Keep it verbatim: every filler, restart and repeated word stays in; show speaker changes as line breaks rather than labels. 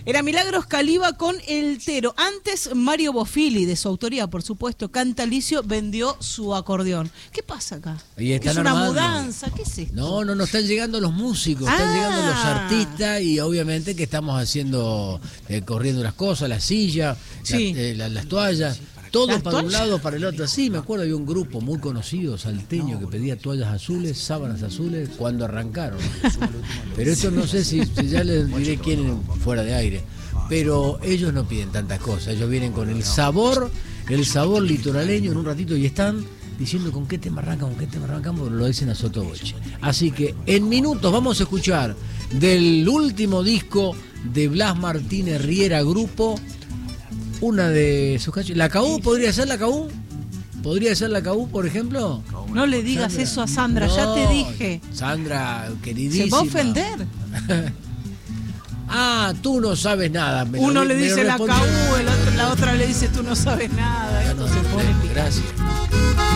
Era Milagros Caliba con El Tero. Antes, Mario Bofili, de su autoría, por supuesto, Cantalicio, vendió su acordeón. ¿Qué pasa acá?
Y
¿Es una armando. mudanza? ¿Qué es esto?
No, no, no, están llegando los músicos,
ah.
están llegando los artistas y obviamente que estamos haciendo, eh, corriendo las cosas, la silla,
sí.
la, eh, la, las toallas. Todo
¿Las
para
toallas?
un lado, para el otro. Sí, me acuerdo, había un grupo muy conocido, salteño, que pedía toallas azules, sábanas azules, cuando arrancaron. Pero eso no sé si, si ya les diré quién fuera de aire. Pero ellos no piden tantas cosas, ellos vienen con el sabor, el sabor litoraleño en un ratito y están diciendo con qué tema arrancamos, con qué tema arrancamos, lo dicen a sotoboche. Así que en minutos vamos a escuchar del último disco de Blas Martínez Riera Grupo, una de sus canciones. ¿La K U? ¿Podría ser la K U? ¿Podría ser la K U, por ejemplo?
No le digas Sandra. eso a Sandra, no, ya te dije.
Sandra, queridísima.
Se va a ofender.
Ah, tú no sabes nada. Me
Uno
lo,
le dice la K U, el otro, la otra le dice tú no sabes nada. Esto
no,
se pone picante.
Gracias.